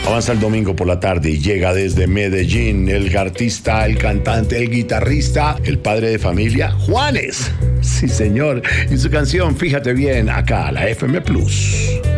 Avanza el domingo por la tarde y llega desde Medellín el artista, el cantante, el guitarrista, el padre de familia, Juanes. Sí, señor. Y su canción, fíjate bien, acá, la FM Plus.